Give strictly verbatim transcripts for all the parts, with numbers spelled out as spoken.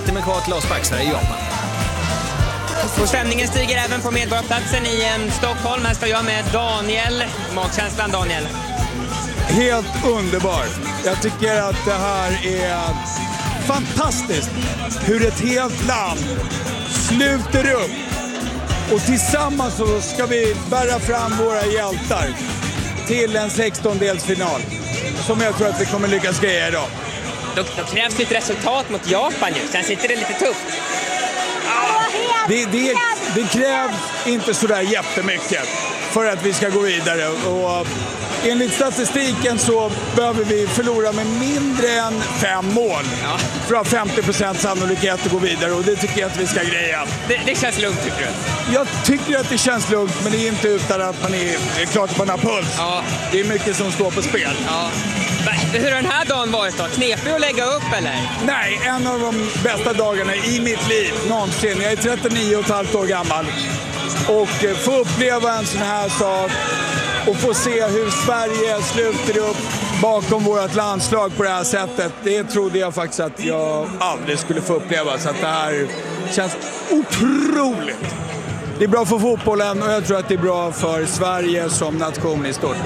Det med kvar till avspark, Sverige i Japan. Och stämningen stiger även på Medborgarplatsen i en Stockholm. Här står jag med Daniel. Magkänslan, Daniel? Helt underbar. Jag tycker att det här är fantastiskt. Hur ett helt land sluter upp. Och tillsammans så ska vi bära fram våra hjältar till en sextondelsfinal. Som jag tror att vi kommer lyckas greja idag. Då, då krävs det ett resultat mot Japan ju. Sen sitter det lite tufft. Det, det, det krävs inte sådär jättemycket för att vi ska gå vidare. Och enligt statistiken så behöver vi förlora med mindre än fem mål Ja. för att ha femtio procent sannolikhet att gå vidare. Och det tycker jag att vi ska greja. Det, det känns lugnt, tycker du? Jag tycker att det känns lugnt, men det är inte utan att man är, det är klart att man har puls. Ja. Det är mycket som står på spel. Ja. Hur har den här dagen varit då? Knepig att lägga upp, eller? Nej, en av de bästa dagarna i mitt liv någonsin. Jag är trettionio och ett halvt år gammal. Och få uppleva en sån här sak och få se hur Sverige sluter upp bakom vårt landslag på det här sättet. Det trodde jag faktiskt att jag aldrig skulle få uppleva. Så att det här känns otroligt. Det är bra för fotbollen och jag tror att det är bra för Sverige som nation i stort.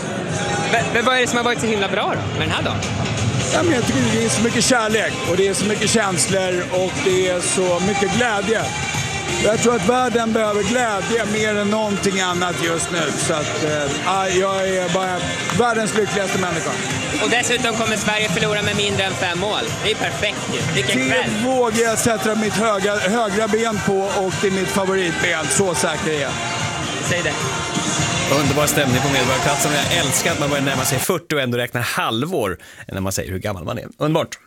Men vad är det som har varit så himla bra då, med den här dagen? Ja, men jag tycker det är så mycket kärlek och det är så mycket känslor och det är så mycket glädje. Jag tror att världen behöver glädje mer än någonting annat just nu. Så att äh, jag är bara världens lyckligaste människa. Och dessutom kommer Sverige förlora med mindre än fem mål. Det är perfekt ju. Vilken Det kväll. vågar jag sätta mitt höga, högra ben på och det är mitt favoritben. Så säker är jag. Säg det. Underbar stämning på Medborgarplatsen. Jag älskar att man börjar närma sig fyrtio och ändå räknar halvår när man säger hur gammal man är. Underbart.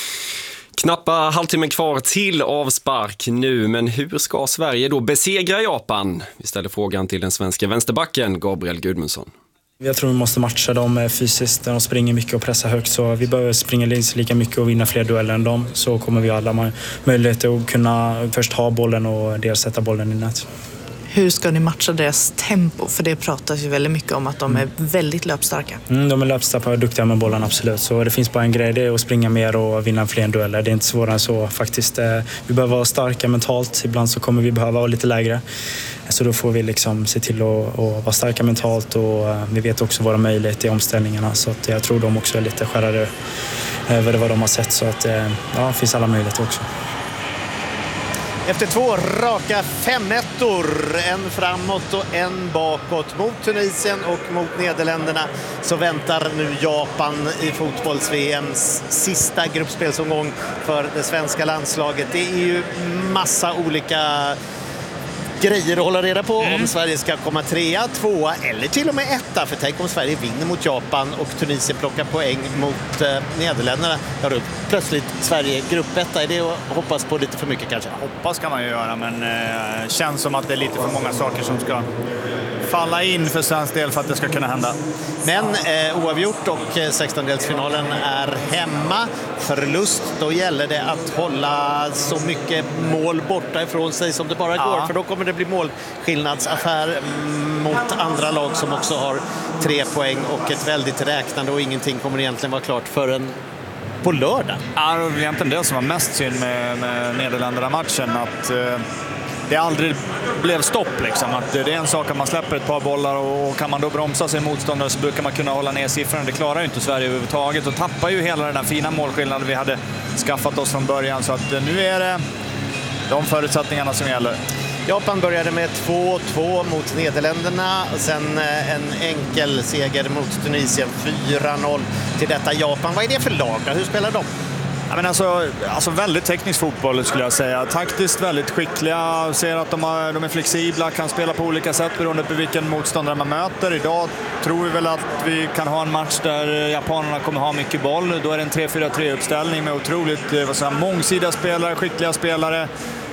Knappa halvtimmen kvar till avspark nu, men hur ska Sverige då besegra Japan? Vi ställer frågan till den svenska vänsterbacken Gabriel Gudmundsson. Jag tror vi måste matcha dem fysiskt. De springer mycket och pressar högt, så vi behöver springa lika mycket och vinna fler dueller än dem. Så kommer vi alla ha möjlighet att kunna först ha bollen och dels sätta bollen i nät. Hur ska ni matcha deras tempo? För det pratas ju väldigt mycket om att de är väldigt löpstarka. Mm, de är löpstarka och duktiga med bollen, absolut. Så det finns bara en grej, det är att springa mer och vinna fler dueller. Det är inte svårare än så faktiskt. Vi behöver vara starka mentalt. Ibland så kommer vi behöva vara lite lägre. Så då får vi liksom se till att, att vara starka mentalt och vi vet också våra möjligheter i omställningarna. Så att jag tror de också är lite skärrade över vad de har sett. Så att ja, det finns alla möjligheter också. Efter två raka femettor, en framåt och en bakåt mot Tunisien och mot Nederländerna, så väntar nu Japan i fotbolls-V M:s sista gruppspelsomgång för det svenska landslaget. Det är ju massa olika grejer att hålla reda på mm. om Sverige ska komma trea, tvåa eller till och med etta. För tänk om Sverige vinner mot Japan och Tunisien plockar poäng mot eh, Nederländerna. Ja, då plötsligt Sverige gruppetta. Är det att hoppas på lite för mycket kanske? Hoppas kan man ju göra, men eh, känns som att det är lite för många saker som ska falla in för svensk del för att det ska kunna hända. Men eh, oavgjort och eh, sextondelsfinalen är hemma. Förlust, då gäller det att hålla så mycket mål borta ifrån sig som det bara ja. går. För då kommer det bli målskillnadsaffär mot andra lag som också har tre poäng och ett väldigt räknande, och ingenting kommer egentligen vara klart förrän på lördag. Ja, det var egentligen det som var mest synd med, med Nederländerna-matchen, att eh, det aldrig blev stopp liksom. Att det är en sak att man släpper ett par bollar och kan man då bromsa sin motståndare så brukar man kunna hålla ner siffrorna. Det klarar ju inte Sverige överhuvudtaget och tappar ju hela den där fina målskillnaden vi hade skaffat oss från början. Så att nu är det de förutsättningarna som gäller. Japan började med två två mot Nederländerna, sen en enkel seger mot Tunisien, fyra noll till detta Japan. Vad är det för lag? Hur spelar de? Ja, men alltså, alltså väldigt teknisk fotboll skulle jag säga. Taktiskt väldigt skickliga. Ser att de, har, de är flexibla, kan spela på olika sätt beroende på vilken motståndare man möter. Idag tror vi väl att vi kan ha en match där japanerna kommer ha mycket boll. Då är det en tre fyra tre-uppställning med otroligt vad säger, mångsidiga spelare, skickliga spelare.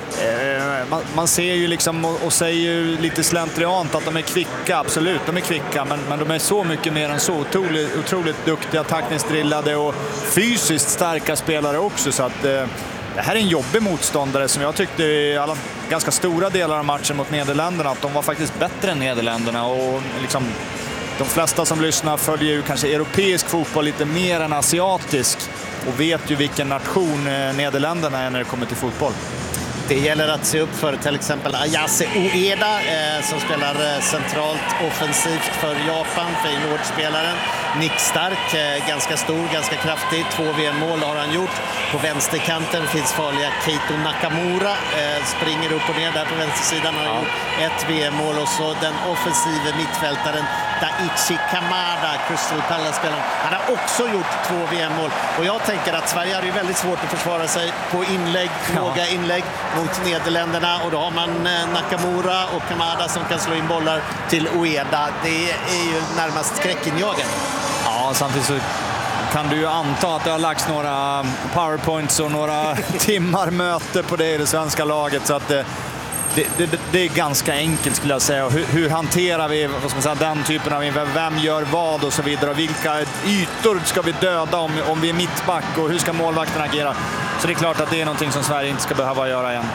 Man, man ser ju liksom och, och säger ju lite slentriant att de är kvicka, absolut, de är kvicka, men, men de är så mycket mer än så, otroligt, otroligt duktiga, taktiskt drillade och fysiskt starka spelare också, så att eh, det här är en jobbig motståndare som jag tyckte i alla ganska stora delar av matchen mot Nederländerna att de var faktiskt bättre än Nederländerna, och liksom de flesta som lyssnar följer ju kanske europeisk fotboll lite mer än asiatisk. och vet ju vilken nation Nederländerna är när det kommer till fotboll. Det gäller att se upp för till exempel Ayase Ueda eh, som spelar eh, centralt offensivt för Japan, Feyenoord-spelaren. Nick Stark, eh, ganska stor, ganska kraftig. Två V M-mål har han gjort. På vänsterkanten finns farliga Keito Nakamura. Eh, springer upp och ner där på vänstersidan. Han har ja. gjort ett V M-mål och så den offensive mittfältaren Daichi Kamada, Crystal Palace-spelaren. Han har också gjort två V M-mål. Och jag tänker att Sverige har ju väldigt svårt att försvara sig på inlägg, låga ja. inlägg mot Nederländerna. Och då har man Nakamura och Kamada som kan slå in bollar till Ueda. Det är ju närmast skräckinjagande. Ja, samtidigt så kan du ju anta att det har lagts några powerpoints och några timmar möte på det i det svenska laget. Så att det, det, det, det är ganska enkelt skulle jag säga. Hur, hur hanterar vi vad ska man säga, den typen av vem gör vad och så vidare. Och vilka ytor ska vi döda om, om vi är mittback och hur ska målvakten agera. Så det är klart att det är någonting som Sverige inte ska behöva göra igen.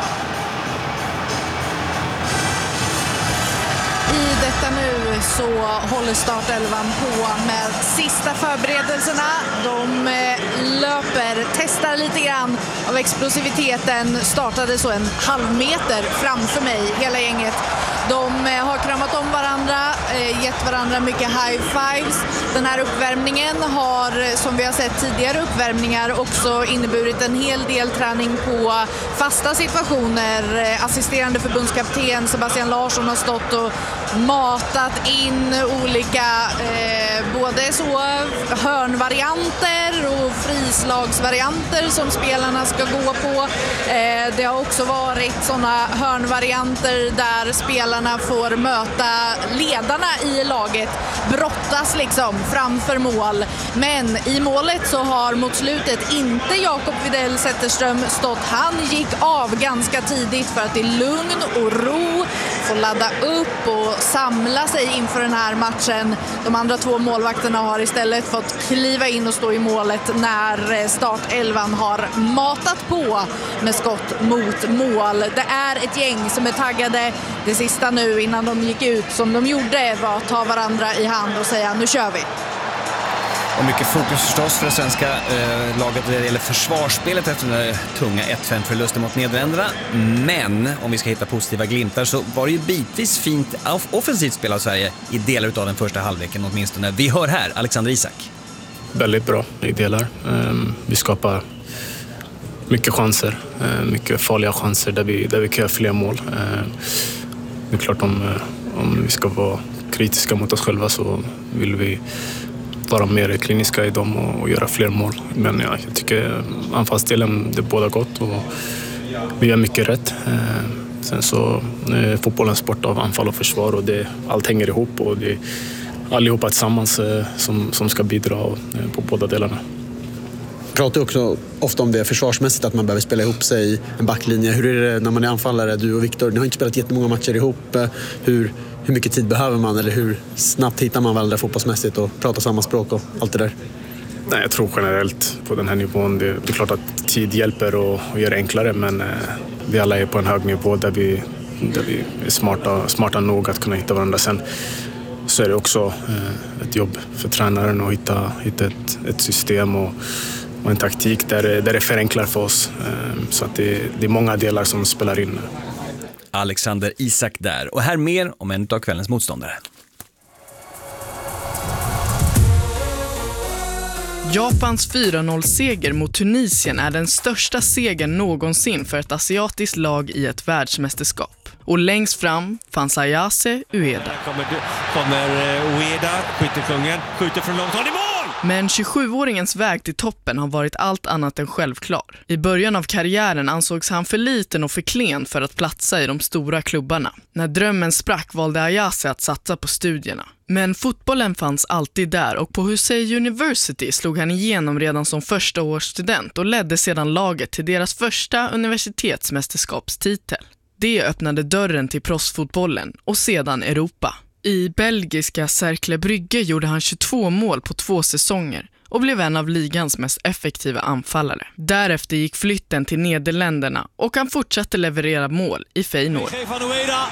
I detta nu så håller startelvan på med sista förberedelserna. De löper, testar lite grann av explosiviteten. Startade så en halv meter framför mig, hela gänget. De har kramat om varandra, gett varandra mycket high fives. Den här uppvärmningen har, som vi har sett tidigare uppvärmningar, också inneburit en hel del träning på fasta situationer. Assisterande förbundskapten Sebastian Larsson har stått och matat in olika eh, både så hörnvarianter och frislagsvarianter som spelarna ska gå på. Eh, det har också varit sådana hörnvarianter där spelarna får möta ledarna i laget, brottas liksom framför mål. Men i målet så har mot slutet inte Jakob Widell Zetterström stått. Han gick av ganska tidigt för att i lugn och ro få ladda upp och samla sig inför den här matchen. De andra två målvakterna har istället fått kliva in och stå i målet när startelvan har matat på med skott mot mål. Det är ett gäng som är taggade. Det sista nu innan de gick ut som de gjorde var att ta varandra i hand och säga nu kör vi. Och mycket fokus förstås för det svenska eh, laget när det gäller försvarsspelet efter den tunga ett fem förlusten mot Nederländerna. Men om vi ska hitta positiva glimtar så var det ju bitvis fint offensivt spel av Sverige i delar av den första halvleken åtminstone. Vi hör här Alexander Isak. Väldigt bra i delar. Vi skapar mycket chanser, mycket farliga chanser där vi, där vi kan göra fler mål. Det är klart om, om vi ska vara kritiska mot oss själva så vill vi vara mer kliniska i dem och, och göra fler mål. Men ja, jag tycker anfallsdelen det båda gott och vi gör mycket rätt. Eh, sen så är fotbollen sport av anfall och försvar och det, allt hänger ihop och det är allihopa tillsammans eh, som, som ska bidra eh, på båda delarna. Pratar också ofta om det försvarsmässigt att man behöver spela ihop sig i en backlinje. Hur är det när man är anfallare, du och Viktor? Ni har inte spelat jättemånga matcher ihop. Hur, hur mycket tid behöver man eller hur snabbt hittar man varandra fotbollsmässigt och pratar samma språk och allt det där? Nej, jag tror generellt på den här nivån. Det, det är klart att tid hjälper och, och gör det enklare men eh, vi alla är på en hög nivå där vi, där vi är smarta, smarta nog att kunna hitta varandra. Sen så är det också eh, ett jobb för tränaren att hitta, hitta ett, ett system och och en taktik där, där det förenklar för oss. Så att det, det är många delar som spelar in. Alexander Isak där. Och här mer om en av kvällens motståndare. Japans fyra noll-seger mot Tunisien är den största segern någonsin för ett asiatiskt lag i ett världsmästerskap. Och längst fram fanns Ayase Ueda. Kommer, kommer Ueda, skyttekungen, skjuter från långt håll i mål! Men tjugosjuåringens väg till toppen har varit allt annat än självklar. I början av karriären ansågs han för liten och för klen för att platsa i de stora klubbarna. När drömmen sprack valde Ayase att satsa på studierna. Men fotbollen fanns alltid där och på Husei University slog han igenom redan som första års student och ledde sedan laget till deras första universitetsmästerskapstitel. Det öppnade dörren till proffsfotbollen och sedan Europa. I belgiska Cercle Brygge gjorde han tjugotvå mål på två säsonger och blev en av ligans mest effektiva anfallare. Därefter gick flytten till Nederländerna och han fortsatte leverera mål i Feyenoord.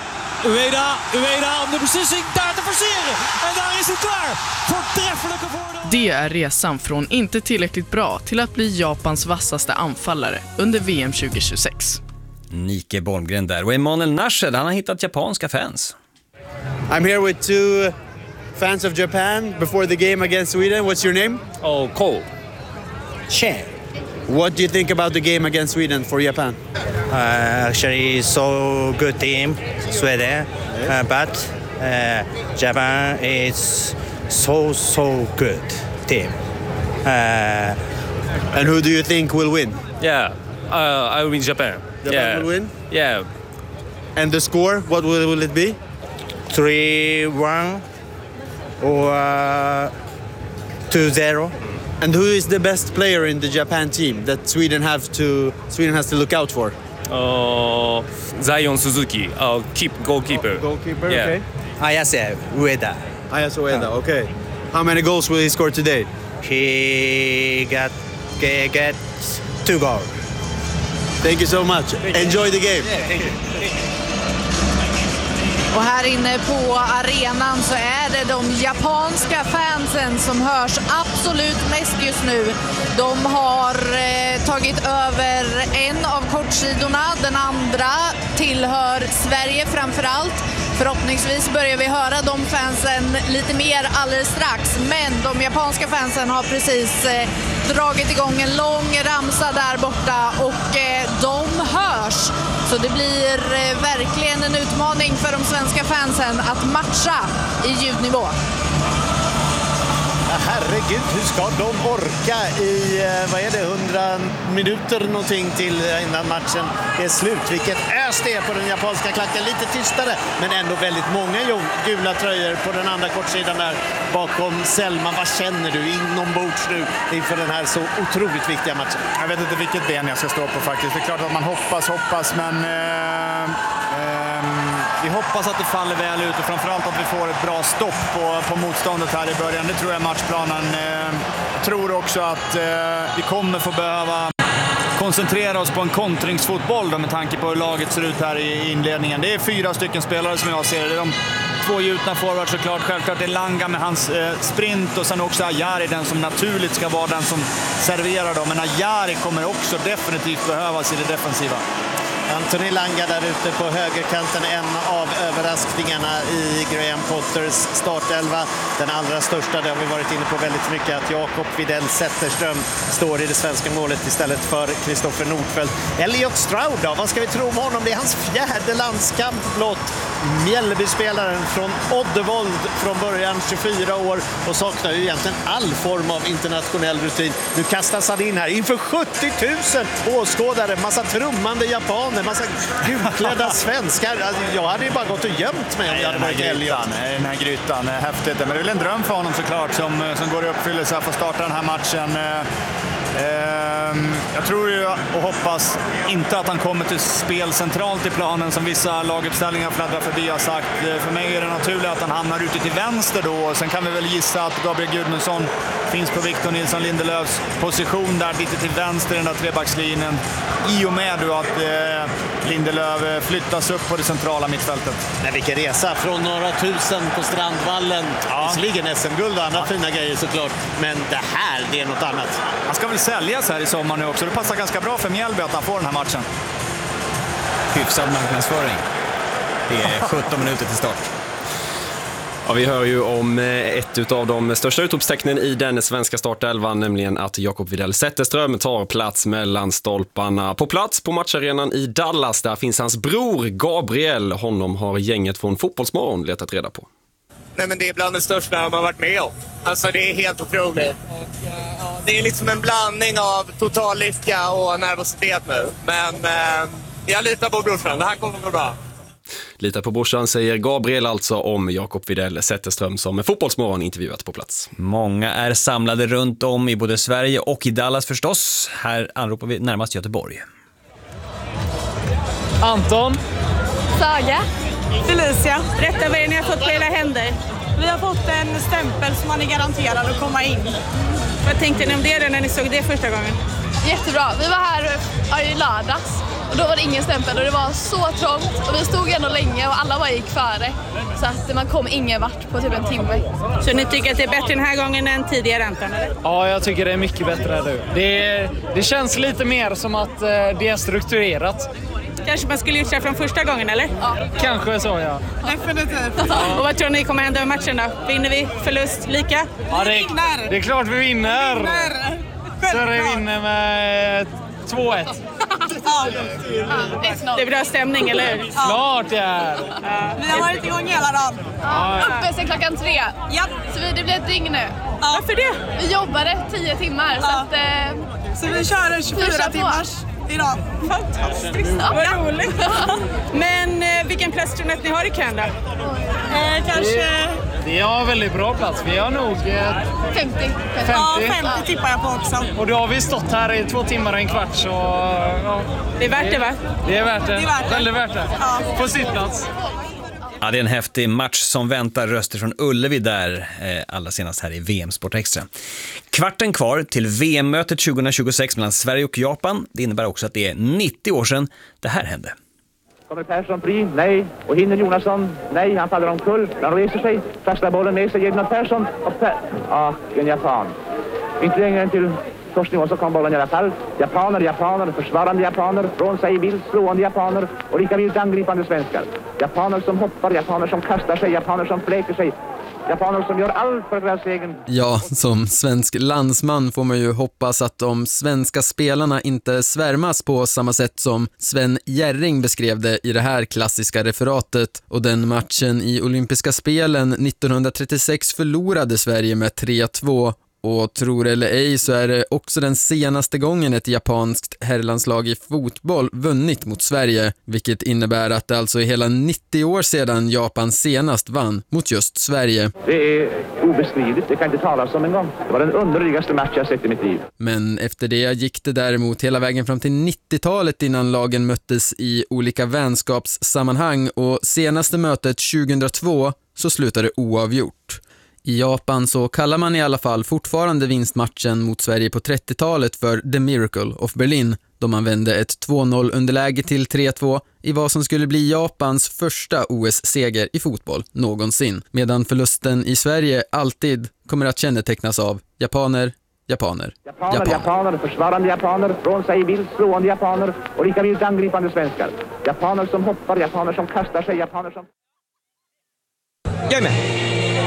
Ueda, Ueda om de beslissing daar te forceren. En daar is het klaar. Voortreffelijke voordeel. Det är resan från inte tillräckligt bra till att bli Japans vassaste anfallare under V M tjugo tjugosex. Nike Bolmgren där. Och Emanuel Nashed, han har hittat japanska fans. I'm here with two fans of Japan before the game against Sweden. What's your name? Oh, Cole. Chen. What do you think about the game against Sweden for Japan? Uh, actually, so good team, Sweden, uh, but uh, Japan is so so good team. Uh, and who do you think will win? Yeah, uh, I will win Japan. Japan yeah. will win? Yeah. And the score, what will, will it be? three one or uh, two zero. And who is the best player in the Japan team that Sweden have to Sweden has to look out for? Uh, Zion Suzuki, uh, keep goalkeeper. Oh, goalkeeper, yeah. okay. Ayase Ueda. Ayase Ueda, okay. How many goals will he score today? He got get, get two goals. Thank you so much. Enjoy the game. Yeah, thank you. Och här inne på arenan så är det de japanska fansen som hörs absolut mest just nu. De har eh, tagit över en av kortsidorna, den andra tillhör Sverige framförallt. Förhoppningsvis börjar vi höra de fansen lite mer alldeles strax. Men de japanska fansen har precis eh, dragit igång en lång ramsa där borta och eh, de hörs. Så det blir eh, verkligen en utmaning för de svenska fansen att matcha i ljudnivå. Ja, herregud, hur ska de orka i, vad är det, hundra minuter någonting till innan matchen är slut. Vilket ös det är på den japanska klacken. Lite tystare, men ändå väldigt många gula tröjor på den andra kortsidan där bakom Selma. Vad känner du inombords nu inför den här så otroligt viktiga matchen? Jag vet inte vilket ben jag ska stå på faktiskt. Det är klart att man hoppas, hoppas, men eh, eh, vi hoppas att det faller väl ut och framförallt att vi får ett bra stopp på, på motståndet här i början. Det tror jag är matchplanen. Jag tror också att vi kommer få behöva koncentrera oss på en kontringsfotboll då, med tanke på hur laget ser ut här i inledningen. Det är fyra stycken spelare som jag ser. Det är de två gjutna forwards såklart. Självklart är Langa med hans sprint och sen också Ajari, den som naturligt ska vara den som serverar dem. Men Ajari kommer också definitivt behövas i det defensiva. Anthony Langa där ute på högerkanten, en av överraskningarna i Graham Potters startelva. Den allra största, det har vi varit inne på väldigt mycket, att Jakob Widell Zetterström står i det svenska målet istället för Kristoffer Nordfeldt. Elliot Stroud då, vad ska vi tro om honom? Det är hans fjärde landskamp blott. Mjällbyspelaren från Oddevold från början, tjugofyra år, och saknar ju egentligen all form av internationell rutin. Nu kastas han in här inför sjuttio tusen åskådare, massa trummande japaner, massa gulklädda svenskar. Jag hade ju bara gått och gömt mig om jag hade varit Elliot. Den här grytan är häftigt. Men det är väl en dröm för honom såklart som, som går i uppfyllelse att få starta den här matchen. Jag tror ju och hoppas inte att han kommer till spel centralt i planen som vissa laguppställningar fladdrar förbi har sagt. För mig är det naturligt att han hamnar ute till vänster då. Sen kan vi väl gissa att Gabriel Gudmundsson finns på Victor Nilsson Lindelöfs position där lite till vänster i den där trebackslinjen. I och med då att eh, Lindelöf flyttas upp på det centrala mittfältet. Men vilken resa från några tusen på Strandvallen. Ja. Visserligen S M-guld och andra ja. fina grejer såklart. Men det här, det är något annat. Han ska väl säljas här i sommar nu också. Det passar ganska bra för Mjällby att han får den här matchen. Hyfsad marknadsföring. Det är sjutton minuter till start. Ja, vi hör ju om ett av de största utropstecknen i den svenska startelvan, nämligen att Jakob Widell Zetterström tar plats mellan stolparna. På plats på matcharenan i Dallas, där finns hans bror Gabriel. Honom har gänget från Fotbollsmorgon letat reda på. Nej, men det är bland det största man har varit med om. Alltså det är helt otroligt. Det är liksom en blandning av total lycka och nervositet nu. Men eh, jag litar på brorsan, det här kommer att gå bra. Litar på brorsan, säger Gabriel alltså om Jakob Widell Zetterström som Fotbollsmorgon intervjuat på plats. Många är samlade runt om i både Sverige och i Dallas förstås. Här anropar vi närmast Göteborg. Anton. Saga. Felicia. Rätta vad ni har fått på era händer. Vi har fått en stämpel som man är garanterad att komma in. Vad tänkte ni om det när ni såg det första gången? Jättebra. Vi var här ja, i lördags och då var det ingen stämpel och det var så trångt och vi stod ändå länge och alla bara gick före. Så att man kom ingen vart på typ en timme. Så ni tycker att det är bättre den här gången än tidigare, Anton, eller? Ja, jag tycker det är mycket bättre nu. Det, det känns lite mer som att eh, det är strukturerat. Kanske man skulle gjort det från första gången, eller? Ja. Kanske så, ja. Definitivt. Ja. Och vad tror ni kommer hända i matchen då? Vinner vi? Förlust? Lika? Ja, det, är, det är klart vi vinner! Vi vinner. Så vi vinner med två ett. Ja. Det är bra stämning, eller hur? Klart det är! Ja. Vi har varit igång hela dagen. Ja. Uppe sedan klockan tre. Ja. Så vi, det blir ett dygn nu. Ja. Varför det? Vi jobbade tio timmar. Ja. Så, att, eh, så vi kör en tjugofyra timmars idag. Fantastiskt. Ja. Vad roligt. Men eh, vilken plats tror ni att ni har i kön då? Eh, kanske... Vi har väldigt bra plats. Vi har nog... Eh, femtio. femtio. Ja, femtio tippar jag på också. Och då har vi stått här i två timmar och en kvart så... Ja, det är värt det, va? Det är värt det. Det är värt det. Väldigt värt det. Ja. På sitt plats. Ja, det är en häftig match som väntar. Röster från Ullevi där, eh, allra senast här i V M Sport Extra. Kvarten kvar till V M-mötet tjugohundratjugosex mellan Sverige och Japan. Det innebär också att det är nittio år sedan det här hände. Kommer Persson fri? Nej. Och hinner Jonasson? Nej, han faller omkull. Han reser sig. Kastar bollen med sig. Ger Persson. Och per... Ah, en japan. Inte längre än till Torsten så kom bollen i alla fall. Japaner, japaner, försvarande japaner. Från sig vilt slående japaner. Och lika vilt angripande svenskar. Japaner som hoppar, japaner som kastar sig, japaner som fläker sig. Japaner som gör allt för deras egen... Ja, som svensk landsman får man ju hoppas att de svenska spelarna inte svärmas på samma sätt som Sven Jerring beskrev det i det här klassiska referatet. Och den matchen i olympiska spelen nittonhundratrettiosex förlorade Sverige med tre två. Och tror eller ej så är det också den senaste gången ett japanskt herrlandslag i fotboll vunnit mot Sverige. Vilket innebär att det alltså är hela nittio år sedan Japan senast vann mot just Sverige. Det är obeskrivligt, det kan inte talas om en gång. Det var den underligaste match jag sett i mitt liv. Men efter det gick det däremot hela vägen fram till nittiotalet innan lagen möttes i olika vänskapssammanhang. Och senaste mötet tjugohundratvå så slutade oavgjort. I Japan så kallar man i alla fall fortfarande vinstmatchen mot Sverige på trettiotalet för The Miracle of Berlin, då man vände ett två noll underläge till tre två i vad som skulle bli Japans första O S-seger i fotboll någonsin. Medan förlusten i Sverige alltid kommer att kännetecknas av japaner, japaner, japaner. Japaner, japaner, försvarande japaner, från sig vilt slående japaner och lika vilt angripande svenskar. Japaner som hoppar, japaner som kastar sig, japaner som... Jag är med.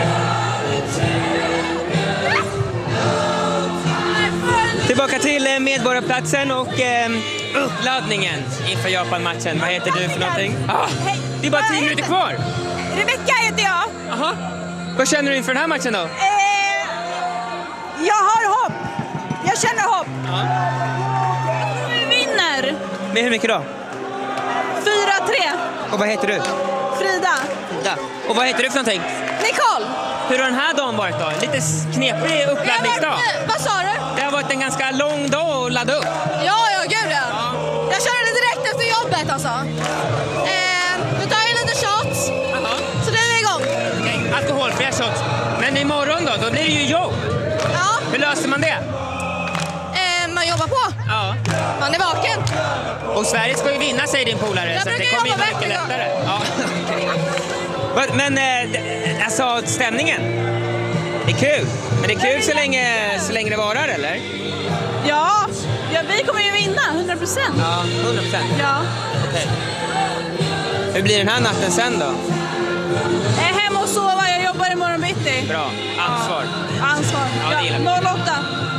Tillbaka till Medborgarplatsen och eh, uppladdningen inför Japan-matchen. Vad heter du för någonting? Ah, det är bara tio minuter kvar. Rebecka heter jag. Aha. Vad känner du inför den här matchen då? Eh, jag har hopp. Jag känner hopp. Ja. Vi vinner. Med hur mycket då? fyra tre. Och vad heter du? Frida. Frida. Och vad heter du för någonting? Nicole. Hur har den här dagen varit då? Lite knepig uppladdningsdag. Vad sa du? Det har varit en ganska lång dag att ladda upp. Ja, ja, gud ja. ja. Jag körde direkt efter jobbet alltså. Eh, nu tar jag lite shots. Aha. Så nu är vi igång. Okay. Alkoholfria shots. Men imorgon då? Då blir det ju jobb. Ja. Hur löser man det? Eh, man jobbar på. Ja. Man är vaken. Och Sverige ska ju vinna, säger din polare. Jag så brukar det kommer jobba bli mycket lättare. Ja. Men eh, alltså stämningen. Det är kul. Men det är kul så länge, så länge det varar, eller? Ja, ja vi kommer ju vinna, hundra procent. Ja, hundra procent. Ja. Okej. Hur blir den här natten sen då? Jag är hemma och sova, jag jobbar imorgon bitti. Bra, ansvar. Ja. Ansvar. Ja, det gillar vi. noll åtta.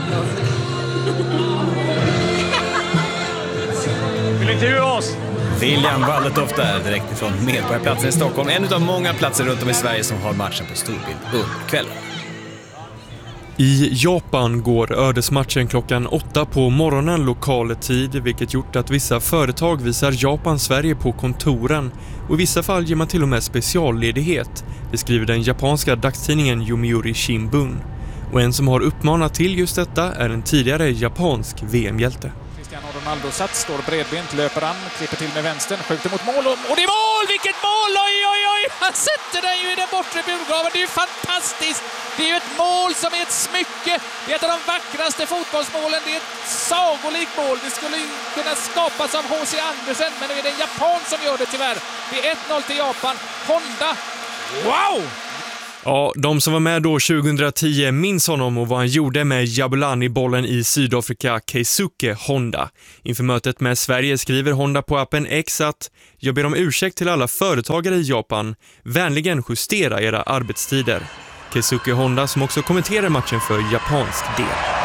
Vill inte du oss? William Walletoft där, direkt ifrån Medborgarplatsen i Stockholm. En av många platser runt om i Sverige som har matchen på storbild under kvällen. I Japan går ödesmatchen klockan åtta på morgonen lokal tid, vilket gjort att vissa företag visar Japan-Sverige på kontoren och i vissa fall ger man till och med specialledighet, det skriver den japanska dagstidningen Yomiuri Shimbun. Och en som har uppmanat till just detta är en tidigare japansk V M-hjälte. Cristiano Ronaldo satt, står bredbent, löper an, klipper till med vänstern, skjuter mot mål och, och det är mål! Vilket mål! Oj, oj, oj! Han sätter den ju i den bortre burgaven. Det är ju fantastiskt! Det är ju ett mål som är ett smycke. Det är ett av de vackraste fotbollsmålen. Det är ett sagolikt mål. Det skulle kunna skapas av H C Andersen, men nu är det en japan som gör det tyvärr. Det är ett noll till Japan. Honda. Wow! Ja, de som var med då tjugohundratio minns honom och vad han gjorde med Jabulani-bollen i Sydafrika, Keisuke Honda. Inför mötet med Sverige skriver Honda på appen X att jag ber om ursäkt till alla företagare i Japan. Vänligen justera era arbetstider. Keisuke Honda som också kommenterar matchen för japansk del.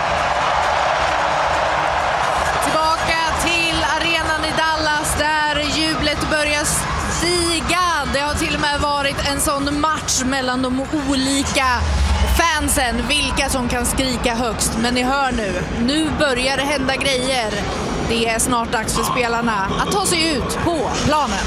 Tillbaka till arenan i Dallas där jublet börjar stiga. Det har till och med varit en sån match mellan de olika fansen, vilka som kan skrika högst. Men ni hör nu, nu börjar det hända grejer. Det är snart dags för spelarna att ta sig ut på planen.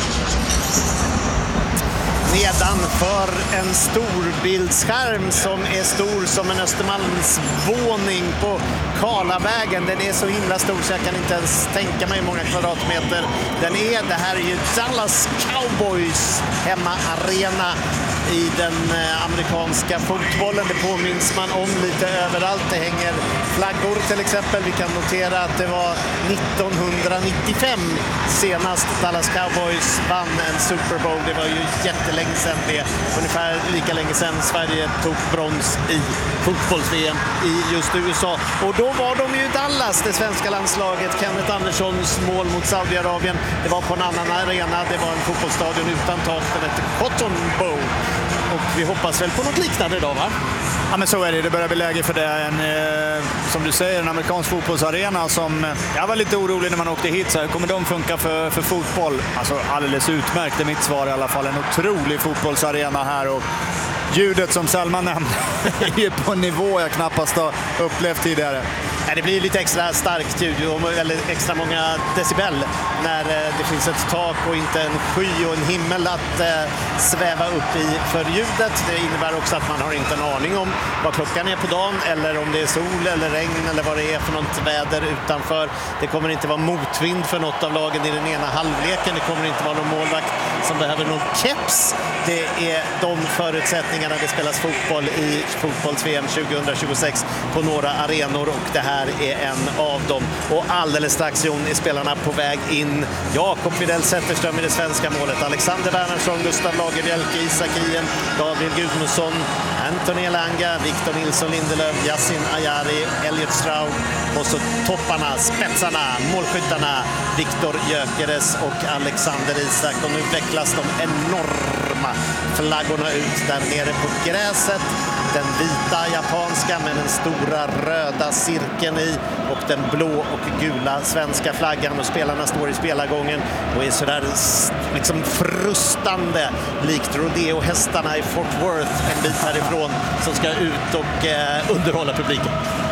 Nedanför en storbildsskärm som är stor som en Östermalmsvåning på Karlavägen. Den är så himla stor så jag kan inte ens tänka mig hur många kvadratmeter den är. Det här är ju Dallas Cowboys hemmaarena i den amerikanska fotbollen. Det påminns man om lite överallt. Det hänger flaggor till exempel. Vi kan notera att det var nittonhundranittiofem senast Dallas Cowboys vann en Super Bowl. Det var ju jättelänge sedan det. Ungefär lika länge sedan Sverige tog brons i fotbolls-V M i just U S A. Och då var de ju i Dallas, det svenska landslaget. Kenneth Anderssons mål mot Saudiarabien. Det var på en annan arena. Det var en fotbollsstadion utan tak. Den hette Cotton Bowl. Och vi hoppas väl på något liknande idag, va? Ja, men så är det. Det börjar bli läge för det. En, eh, som du säger, en amerikansk fotbollsarena som... Jag var lite orolig när man åkte hit. Så här, kommer de funka för, för fotboll? Alltså alldeles utmärkt är mitt svar i alla fall. En otrolig fotbollsarena här. Och ljudet som Selma nämnde är ju på en nivå jag knappast har upplevt tidigare. Det blir lite extra starkt ljud, eller extra många decibel när det finns ett tak och inte en sky och en himmel att sväva upp i för ljudet. Det innebär också att man har inte en aning om vad klockan är på dagen eller om det är sol eller regn eller vad det är för något väder utanför. Det kommer inte vara motvind för något av lagen i den ena halvleken. Det kommer inte vara någon målvakt som behöver någon keps. Det är de förutsättningarna det spelas fotboll i fotbolls-V M tjugohundratjugosex på några arenor och det här är en av dem. Och alldeles strax, Jon, är spelarna på väg in. Jakob Widell Zetterström i det svenska målet. Alexander Wernersson, Gustav Lagerbielke, Isak Hien, Gabriel Gudmundsson, Anthony Elanga, Victor Nilsson Lindelöf, Yassin Ayari, Elliot Stroud och så topparna, spetsarna, målskyttarna Viktor Gyökeres och Alexander Isak. Och nu vecklas de enorma flaggorna ut där nere på gräset. Den vita japanska med den stora röda cirkeln i och den blå och gula svenska flaggan och spelarna står i spelargången och är sådär liksom frustande likt rodeo-hästarna i Fort Worth en bit härifrån som ska ut och eh, underhålla publiken.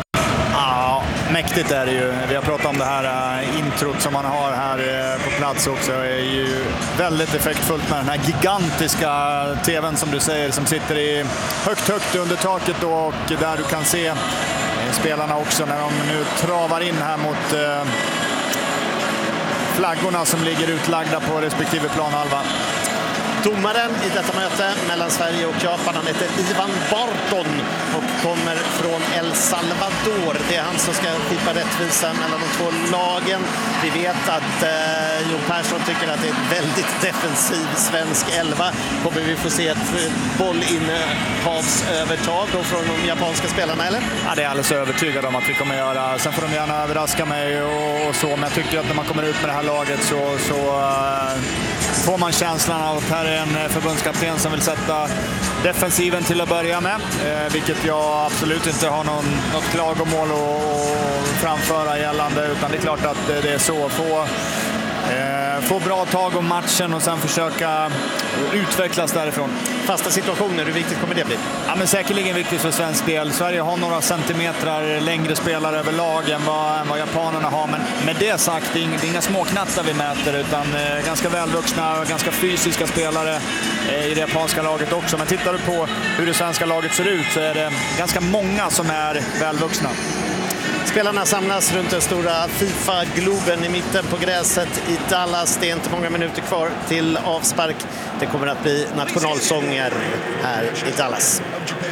Ja, mäktigt är det ju. Vi har pratat om det här uh, introt som man har här uh, på plats också. Det är ju väldigt effektfullt med den här gigantiska tvn som du säger som sitter i högt, högt under taket då, och där du kan se uh, spelarna också när de nu travar in här mot uh, flaggorna som ligger utlagda på respektive planhalva. Domaren i detta möte mellan Sverige och Japan, han heter Ivan Barton och kommer från El Salvador. Det är han som ska skipa rättvisa mellan de två lagen. Vi vet att eh, Jon Persson tycker att det är ett väldigt defensiv svensk elva. Kommer vi få se ett bollinnehavsövertag då från de japanska spelarna, eller? Ja, det är alldeles övertygad om att vi kommer göra. Sen får de gärna överraska mig och, och så, men jag tycker att när man kommer ut med det här laget så, så uh, får man känslan av att här är en förbundskapten som vill sätta defensiven till att börja med, eh, vilket jag absolut inte har någon, något klagomål att framföra gällande, utan det är klart att det, det är så. Få, eh, få bra tag om matchen och sen försöka utvecklas därifrån. Fasta situationer, hur viktigt kommer det bli? Ja, men säkerligen viktigt för svensk del. Sverige har några centimeter längre spelare överlag än vad, än vad japanerna har, men med det sagt, det är inga, det är inga småknattar vi mäter, utan eh, ganska välvuxna, ganska fysiska spelare eh, i det japanska laget också. Men tittar du på hur det svenska laget ser ut så är det ganska många som är välvuxna. Det Spelarna samlas runt den stora FIFA-globen i mitten på gräset i Dallas. Det är inte många minuter kvar till avspark. Det kommer att bli nationalsånger här i Dallas.